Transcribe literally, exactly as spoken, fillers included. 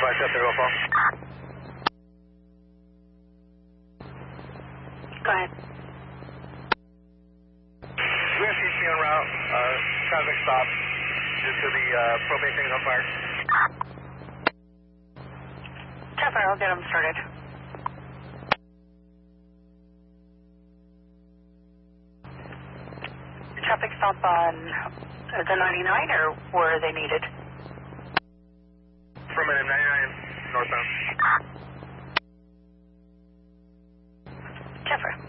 five, Jeff, go phone. Go ahead. We have C C en route, uh, traffic stop due to the uh, propane tank on fire. Trevor, I'll get them started. Traffic stop on the ninety-nine, or where are they needed? For a minute, ninety-nine northbound. Trevor.